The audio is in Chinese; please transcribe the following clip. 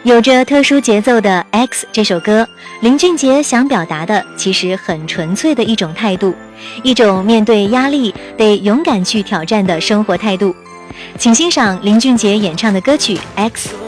有着特殊节奏的《X》这首歌，林俊杰想表达的其实很纯粹的一种态度，一种面对压力得勇敢去挑战的生活态度。请欣赏林俊杰演唱的歌曲《X》。